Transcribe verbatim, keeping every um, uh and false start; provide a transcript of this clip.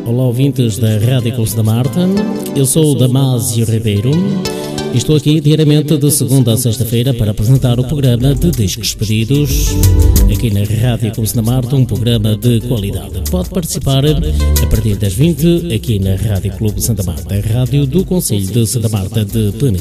Olá, ouvintes da Rádio Clube Santa Marta. Eu sou o Damásio Ribeiro e estou aqui diariamente de segunda a sexta-feira para apresentar o programa de Discos Pedidos aqui na Rádio Clube Santa Marta, um programa de qualidade. Pode participar a partir das vinte aqui na Rádio Clube Santa Marta, a rádio do Concelho de Santa Marta de Penedo.